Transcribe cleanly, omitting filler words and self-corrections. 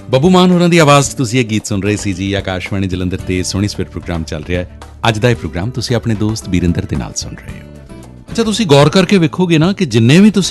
ਬੱਬੂ ਮਾਨ ਹੋਰਾਂ ਦੀ ਆਵਾਜ਼ 'ਚ ਤੁਸੀਂ ਇਹ ਗੀਤ ਸੁਣ ਰਹੇ ਸੀ ਜੀ। ਆਕਾਸ਼ਵਾਣੀ ਜਲੰਧਰ ਤੇ ਸੋਹਣੀ ਸਵੇਰ ਪ੍ਰੋਗਰਾਮ ਚੱਲ ਰਿਹਾ ਹੈ। ਅੱਜ ਦਾ ਇਹ ਪ੍ਰੋਗਰਾਮ ਤੁਸੀਂ ਆਪਣੇ ਦੋਸਤ ਬੀਰਿੰਦਰ ਦੇ ਨਾਲ ਸੁਣ ਰਹੇ ਹੋ। ਅੱਛਾ, ਤੁਸੀਂ ਗੌਰ ਕਰਕੇ ਵੇਖੋਗੇ ਨਾ ਕਿ ਜਿੰਨੇ ਵੀ ਤੁਸੀਂ